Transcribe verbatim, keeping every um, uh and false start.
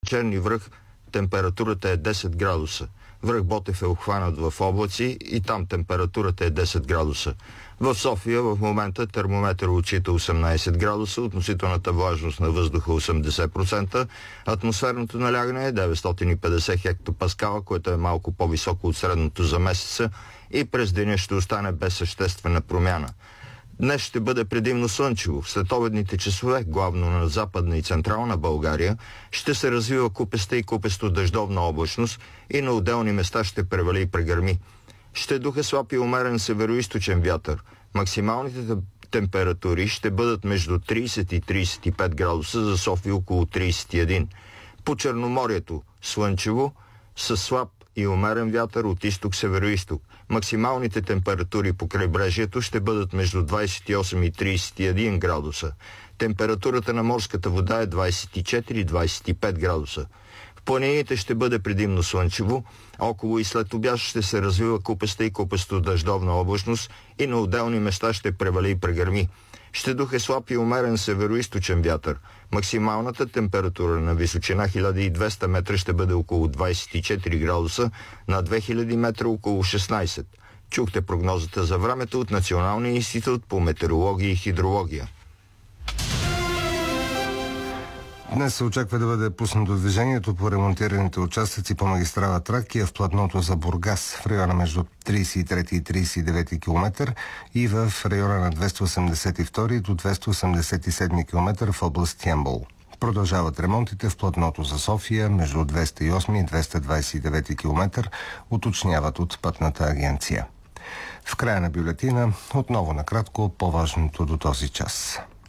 Черни връх температурата е десет градуса. Връх Ботев е обхванат в облаци и там температурата е десет градуса. В София в момента термометър отчита осемнайсет градуса, относителната влажност на въздуха осемдесет процента, атмосферното налягане е деветстотин и петдесет хектопаскала, което е малко по-високо от средното за месеца и през деня ще остане без съществена промяна. Днес ще бъде предимно слънчево. В следобедните часове, главно на западна и централна България, ще се развива купеста и купесто дъждовна облачност и на отделни места ще превали и прегърми. Ще духа слаб и умерен североизточен вятър. Максималните температури ще бъдат между трийсет и трийсет и пет градуса, за София около трийсет и един. По Черноморието слънчево, с слаб и умерен вятър от изток-североизток. Максималните температури по крайбрежието ще бъдат между двайсет и осем и трийсет и един градуса. Температурата на морската вода е двайсет и четири до двайсет и пет градуса. В планините ще бъде предимно слънчево, около и след обяд ще се развива купеста и купесто дъждовна облачност и на отделни места ще превали и прегърми. Ще духа слаб и умерен североизточен вятър. Максималната температура на височина хиляда и двеста метра ще бъде около двайсет и четири градуса, на две хиляди метра около шестнайсет. Чухте прогнозата за времето от Националния институт по метеорология и хидрология. Днес се очаква да бъде пуснато движението по ремонтираните участъци по магистрала Тракия в платното за Бургас в района между трийсет и трети и трийсет и девети километър и в района на двеста осемдесет и втори до двеста осемдесет и седми километър в област Ямбол. Продължават ремонтите в платното за София между двеста и осми и двеста двайсет и девети километър, уточняват от Пътната агенция. В края на бюлетина отново накратко по-важното до този час.